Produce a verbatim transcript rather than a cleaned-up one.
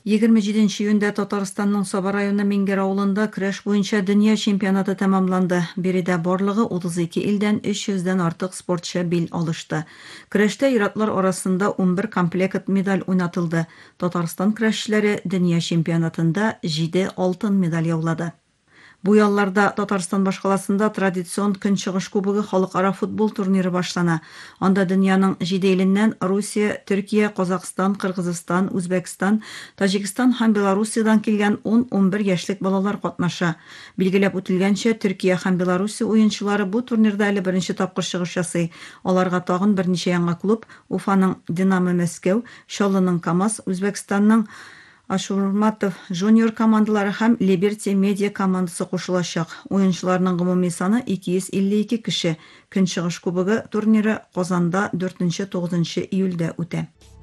егерме җиденче июньдә Татарстанның Саба районы Мингер авылында көрәш буенча дөнья чемпионаты тәмамланды. Биредә барлыгы утыз ике илдән өч йөздән артык спортчы бил алышты. Көрәштә ир-атлар арасында ун бер комплект медаль уйнатылды. Татарстан көрәшчеләре дөнья чемпионатында җиде алтын медаль яулады. Бу ялларда Татарстан башкаласында традицион Көнчыгыш кубогы халыкара футбол турниры башлана. Анда дөньяның җиде иленнән Русия, Төркия, Казакстан, Кыргызстан, Үзбәкстан, Таҗикстан һәм Белоруссиядән килгән ун-ун бер яшьлек балалар катнаша. Билгеләп үтелгәнчә, Төркия һәм Белоруссия уенчылары бу турнирда әле беренче тапкыр чыгыш ясый. Аларга тагын берничә яңа клуб Уфаның Динамо Мәскәү, Чаллының КамАЗ, Үзбәкстанның Ашурматов жуниор командалары һәм Либерти медиа командасы кушылачак. Уенчыларның гомуми саны ике йөз илле ике кеше. Көнчыгыш кубогы турниры Казанда дүртенче-тугызынчы июльдә үтә.